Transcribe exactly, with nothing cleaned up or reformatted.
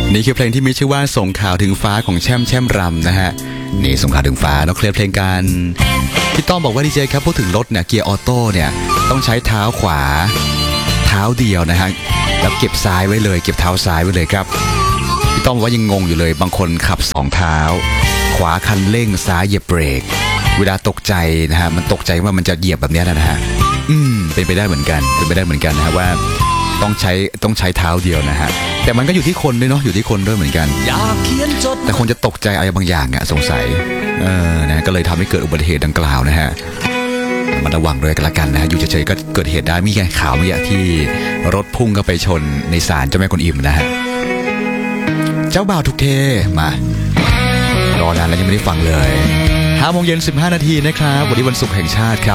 นี่คือเพลงที่มีชื่อว่าส่งข่าวถึงฟ้าของแช่มแช่มรำนะฮะนี่ส่งข่าวถึงฟ้าเราเคลียร์เพลงกันพี่ต้อมบอกว่าดีเจครับพูดถึงรถเนี่ยเกียร์ออโต้เนี่ยต้องใช้เท้าขวาเท้าเดียวนะฮะแล้วเก็บซ้ายไว้เลยเก็บเท้าซ้ายไว้เลยครับพี่ต้อมบอกว่ายังงงอยู่เลยบางคนขับสองเท้าขวาคันเร่งซ้ายเหยียบเบรกเวลาตกใจนะฮะมันตกใจว่ามันจะเหยียบแบบนี้นะฮะอืมเป็นไปได้เหมือนกันเป็นไปได้เหมือนกันนะฮะว่าต้องใช้ต้องใช้เท้าเดียวนะฮะแต่มันก็อยู่ที่คนด้วยเนาะอยู่ที่คนด้วยเหมือนกันแต่คงจะตกใจอะไรบางอย่างอะสงสัยเออนะก็เลยทำให้เกิดอุบัติเหตุดังกล่าวนะฮะมาระวังเลยกันละกันนะอยู่เฉยๆก็เกิดเหตุได้มีแค่ข่าวเมื่อกี้ที่รถพุ่งเข้าไปชนในศาลเจ้าแม่กวนอิมนะฮะเจ้าบ่าวทุกเทมารอนานแล้วยังไม่ได้ฟังเลยห้าโมงเย็นสิบห้านาทีนะครับวันนี้วันศุกร์แห่งชาติครับ